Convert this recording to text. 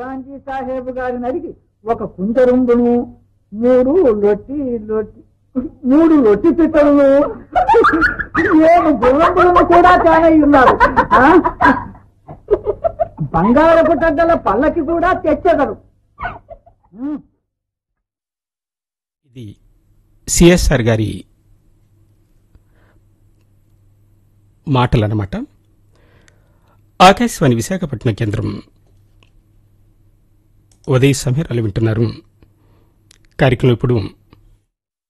కాంజీ సాహేబు గారిని అడిగి ఒక కుంజరుండును, మూడు లొట్టి పిట్టలను, 7 గుర్రంబులను కూడా తేనై ఉన్నారు. బంగారపు టడ్డల పల్లకి కూడా తెచ్చెదరు. ఇది సిఎస్ఆర్ గారి మాటలన్నమాట. ఆకాశవాణి విశాఖపట్నం కేంద్రం ఉదయ సమీరాలు వింటున్నారు. కార్యక్రమం ఇప్పుడు